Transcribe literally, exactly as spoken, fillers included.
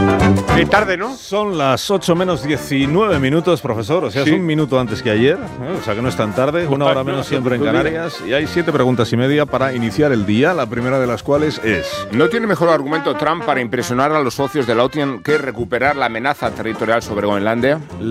Qué tarde, ¿no? Son las ocho menos diecinueve minutos, profesor. O sea, Sí. es un minuto antes que ayer. ¿eh? O sea, que no es tan tarde. Una hora menos siempre en Canarias. Y hay siete preguntas y media para iniciar el día. La primera de las cuales es... ¿No tiene mejor argumento Trump para impresionar a los socios de la OTAN que recuperar la amenaza territorial sobre Groenlandia?